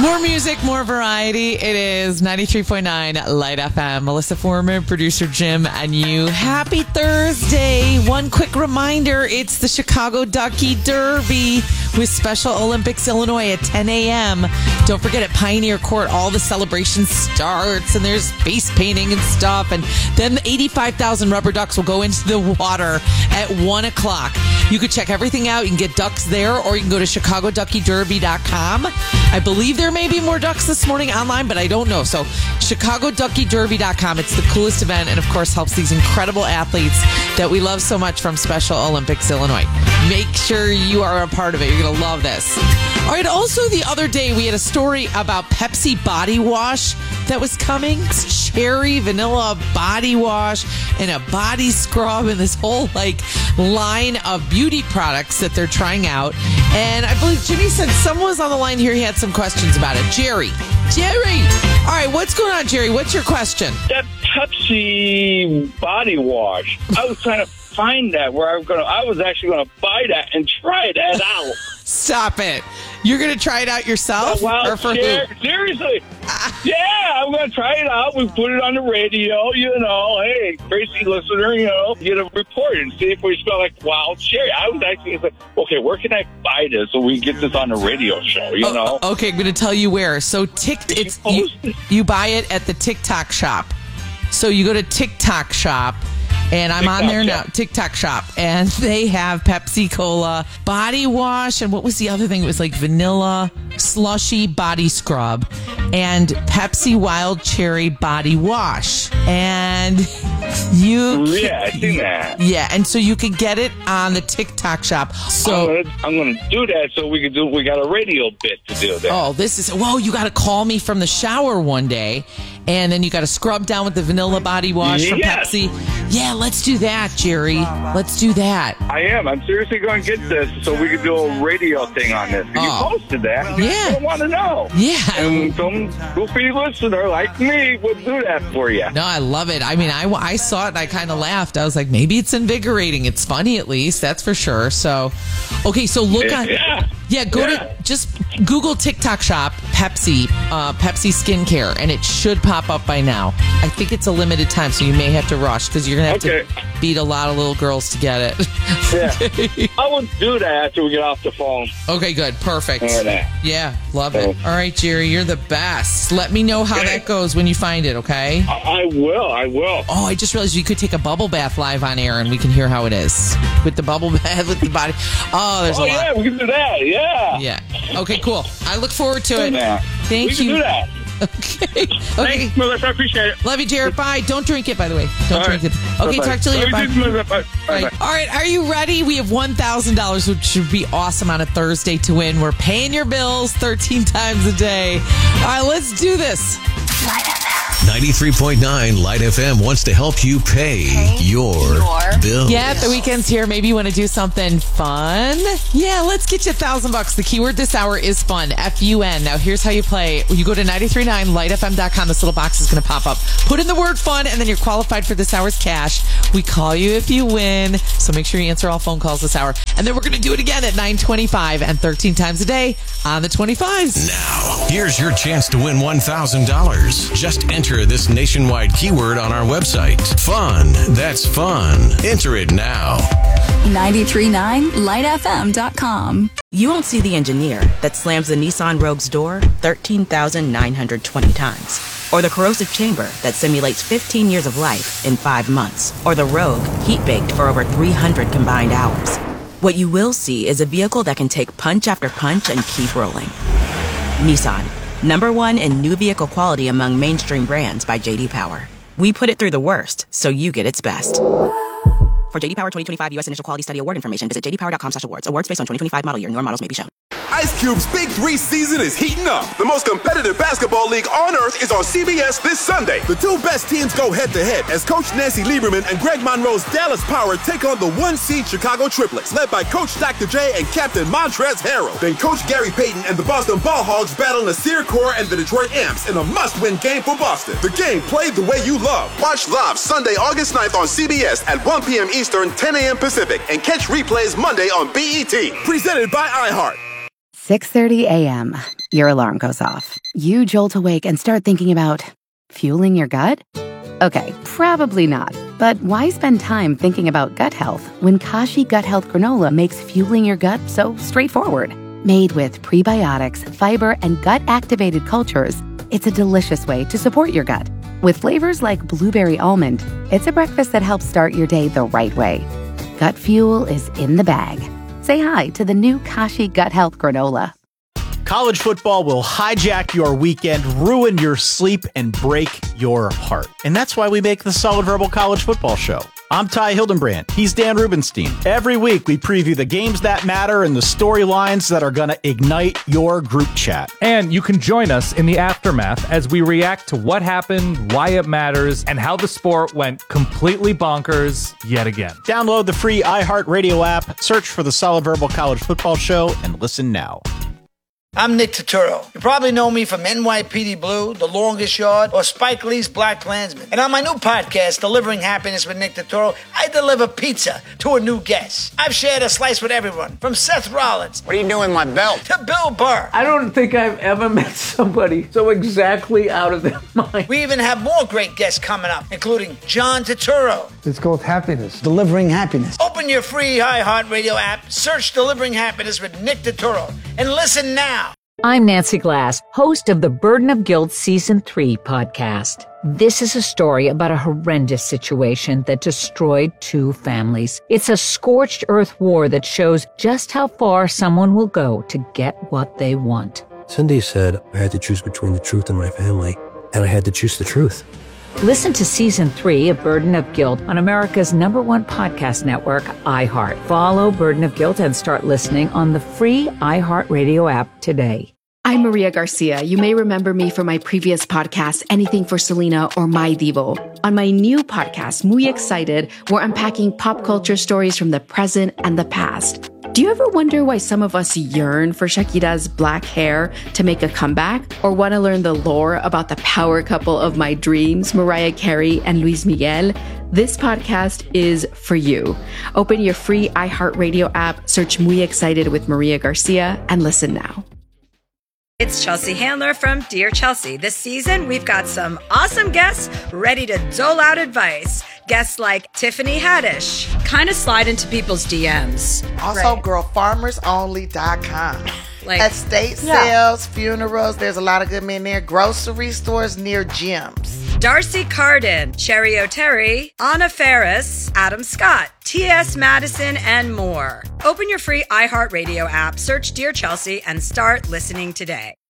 More music, more variety. It is 93.9 Light FM. Melissa Foreman, producer Jim, and you. Happy Thursday. One quick reminder, it's the Chicago Ducky Derby with Special Olympics Illinois at 10 a.m. Don't forget at Pioneer Court, all the celebration starts, and there's face painting and stuff. And then the 85,000 rubber ducks will go into the water at 1 o'clock. You could check everything out. You can get ducks there, or you can go to ChicagoDuckyDerby.com. I believe there may be more ducks this morning online, but I don't know. So ChicagoDuckyDerby.com. It's the coolest event, and of course helps these incredible athletes that we love so much from Special Olympics Illinois. Make sure you are a part of it. You're going to love this. All right, also the other day we had a story about Pepsi body wash that was coming. It's cherry vanilla body wash and a body scrub and this whole line of beauty products that they're trying out. And I believe Jimmy said someone was on the line here. He had some questions about it. Jerry. All right, what's going on, Jerry? What's your question? That Pepsi body wash. I was trying to find that where I was actually going to buy that and try that out. Stop it. You're going to try it out yourself? Or for who? Seriously. Yeah, I'm going to try it out. We put it on the radio, Hey, crazy listener, get a report and see if we smell like wild cherry. I was actually like, okay, where can I buy this so we can get this on the radio show, Okay, I'm going to tell you where. So you buy it at the TikTok shop. So you go to TikTok shop. And I'm on there now, TikTok shop, and they have Pepsi Cola body wash, and what was the other thing? It was like vanilla slushy body scrub and Pepsi Wild Cherry body wash. And I seen that. Yeah, and so you could get it on the TikTok shop. So I'm going to do that so we got a radio bit to do that. Oh, you got to call me from the shower one day. And then you got to scrub down with the vanilla body wash from Pepsi. Yeah, let's do that, Jerry. Let's do that. I am. I'm seriously going to get this so we can do a radio thing on this. You posted that. Yeah. I want to know. Yeah. And some goofy listener like me would do that for you. No, I love it. I mean, I saw it and I kind of laughed. I was like, maybe it's invigorating. It's funny at least. That's for sure. So, okay, so look on... Yeah, go to just Google TikTok shop Pepsi skincare, and it should pop up by now. I think it's a limited time, so you may have to rush because you're going to have to beat a lot of little girls to get it. Yeah. I will do that after we get off the phone. Okay, good. Perfect. Yeah, love it. All right, Jerry, you're the best. Let me know how that goes when you find it, okay? I will. Oh, I just realized you could take a bubble bath live on air, and we can hear how it is with the bubble bath with the body. Oh, there's a lot. Yeah, we can do that. Yeah. Okay, cool. I look forward to it. Thank you. We can do that. Okay. Thanks, Melissa. I appreciate it. Love you, Jared. Bye. Don't drink it, by the way. Don't drink it. Okay, talk to you later. Bye. Bye. All right, are you ready? We have $1,000, which should be awesome on a Thursday to win. We're paying your bills 13 times a day. All right, let's do this. 93.9 Light FM wants to help you pay your bills. Yeah, the weekend's here. Maybe you want to do something fun. Yeah, let's get you $1,000. The keyword this hour is fun. F-U-N. Now, here's how you play. You go to 93.9lightfm.com. This little box is going to pop up. Put in the word fun, and then you're qualified for this hour's cash. We call you if you win. So make sure you answer all phone calls this hour. And then we're going to do it again at 9:25 and 13 times a day on the 25s. Now, here's your chance to win $1,000. Just enter this nationwide keyword on our website. Fun. That's fun. Enter it now. 93.9lightfm.com. You won't see the engineer that slams the Nissan Rogue's door 13,920 times. Or the corrosive chamber that simulates 15 years of life in 5 months. Or the Rogue heat-baked for over 300 combined hours. What you will see is a vehicle that can take punch after punch and keep rolling. Nissan. #1 in new vehicle quality among mainstream brands by J.D. Power. We put it through the worst, so you get its best. For J.D. Power 2025 U.S. Initial Quality Study Award information, visit jdpower.com/awards. Awards based on 2025 model year. Newer models may be shown. Ice Cube's Big 3 season is heating up. The most competitive basketball league on earth is on CBS this Sunday. The two best teams go head-to-head as Coach Nancy Lieberman and Greg Monroe's Dallas Power take on the 1-seed Chicago Triplets, led by Coach Dr. J and Captain Montrezl Harrell. Then Coach Gary Payton and the Boston Ball Hogs battle Nasir Kaur and the Detroit Amps in a must-win game for Boston. The game played the way you love. Watch live Sunday, August 9th on CBS at 1 p.m. Eastern, 10 a.m. Pacific, and catch replays Monday on BET. Presented by iHeart. 6:30 a.m. Your alarm goes off. You jolt awake and start thinking about fueling your gut? Okay, probably not. But why spend time thinking about gut health when Kashi Gut Health Granola makes fueling your gut so straightforward? Made with prebiotics, fiber, and gut-activated cultures, it's a delicious way to support your gut. With flavors like blueberry almond, it's a breakfast that helps start your day the right way. Gut fuel is in the bag. Say hi to the new Kashi Gut Health Granola. College football will hijack your weekend, ruin your sleep, and break your heart. And that's why we make the Solid Verbal College Football Show. I'm Ty Hildenbrand. He's Dan Rubenstein. Every week, we preview the games that matter and the storylines that are going to ignite your group chat. And you can join us in the aftermath as we react to what happened, why it matters, and how the sport went completely bonkers yet again. Download the free iHeartRadio app, search for the Solid Verbal College Football Show, and listen now. I'm Nick Turturro. You probably know me from NYPD Blue, The Longest Yard, or Spike Lee's Black Klansman. And on my new podcast, Delivering Happiness with Nick Turturro, I deliver pizza to a new guest. I've shared a slice with everyone, from Seth Rollins. What are you doing with my belt? To Bill Burr. I don't think I've ever met somebody so exactly out of their mind. We even have more great guests coming up, including John Turturro. It's called Happiness. Delivering Happiness. Open your free iHeartRadio app, search Delivering Happiness with Nick Turturro, and listen now. I'm Nancy Glass, host of the Burden of Guilt Season 3 podcast. This is a story about a horrendous situation that destroyed 2 families. It's a scorched earth war that shows just how far someone will go to get what they want. Cindy said I had to choose between the truth and my family, and I had to choose the truth. Listen to Season 3 of Burden of Guilt on America's #1 podcast network, iHeart. Follow Burden of Guilt and start listening on the free iHeartRadio app today. I'm Maria Garcia. You may remember me from my previous podcast, Anything for Selena or My Divo. On my new podcast, Muy Excited, we're unpacking pop culture stories from the present and the past. Do you ever wonder why some of us yearn for Shakira's black hair to make a comeback? Or want to learn the lore about the power couple of my dreams, Mariah Carey and Luis Miguel? This podcast is for you. Open your free iHeartRadio app, search Muy Excited with Maria Garcia, and listen now. It's Chelsea Handler from Dear Chelsea. This season, we've got some awesome guests ready to dole out advice. Guests like Tiffany Haddish, kind of slide into people's DMs. Also, girlfarmersonly.com. Like, estate sales, funerals, there's a lot of good men there. Grocery stores near gyms. Darcy Carden, Cherry O'Terry, Anna Ferris, Adam Scott, T.S. Madison, and more. Open your free iHeartRadio app, search Dear Chelsea, and start listening today.